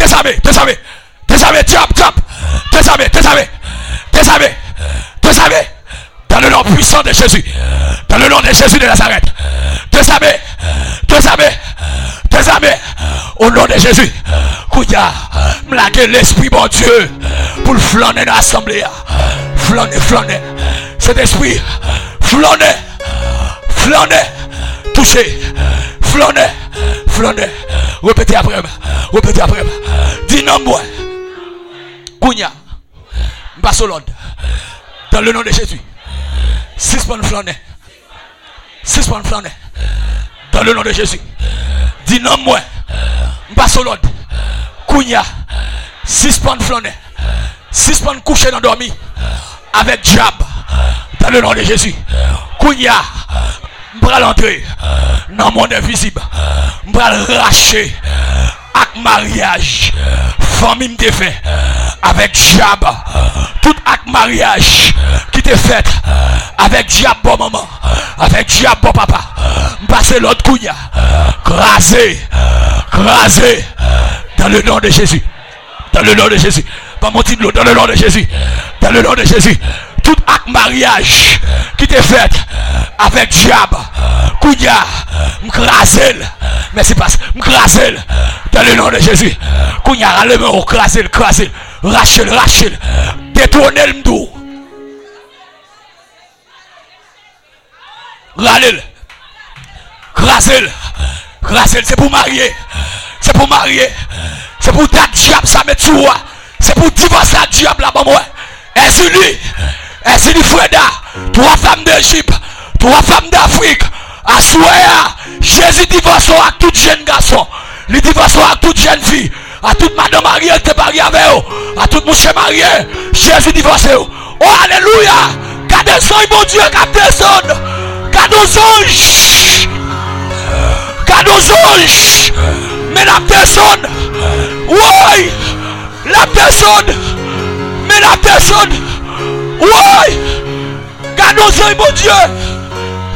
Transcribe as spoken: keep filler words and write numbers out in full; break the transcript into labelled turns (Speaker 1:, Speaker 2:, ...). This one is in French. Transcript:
Speaker 1: désarmé, désarmé, désarmé, diable, diable, désarmé, désarmé, désarmé, désarmé, dans le nom puissant de Jésus, dans le nom de Jésus de Nazareth, désarmé, désarmé, désarmé, au nom de Jésus, Kouya, m'laguer l'esprit, bon Dieu, pour le flâner dans l'assemblée, flâner, flâner, cet esprit, flâner, flâner, toucher, flâner, flâner, répétez après, répétez après, dis non moi, Kouya, passe au l'ordre, dans le nom de Jésus, six points de flâner, six points de flâner, dans le nom de Jésus, dis non moi, passe au l'ordre, Kouya, six points de flâner, six points de coucher dans dormi, avec diable, dans le nom de Jésus, Kouya, m'bral l'entrée dans le monde invisible, m'bral racher avec mariage, famille m'te fait avec diable, tout acte mariage qui t'est fait avec diable bon maman, avec diable bon papa, m'passer l'autre Kouya, crasé, crasé, dans le nom de Jésus, dans le nom de Jésus, pas mon titre, dans le nom de Jésus, dans le nom de Jésus, tout acte mariage qui t'est fait avec diable, Kouya, m'craser, mais c'est pas m'craser, dans le nom de Jésus, Kouya, allez-moi, craser, craser, racher, racher, détourner le m'dou, râler, craser, craser, c'est pour marier, c'est pour marier, c'est pour ta diable, ça met sur moi, c'est pour divorcer la diable là-bas, moi, est-ce lui? Est-ce que Freda, trois femmes d'Égypte, trois femmes d'Afrique, à Souaya, Jésus divorce à toute jeune garçon, il divorce à toute jeune fille, à toute madame mariée, qui est mariée avec eux, à tout monsieur marié, Jésus divorce. Oh alléluia, gardez son bon Dieu, gardez son, gardez son ange, gardez son ange, mais la personne, oui, la personne, mais la personne. Oui, gardons-en, mon Dieu.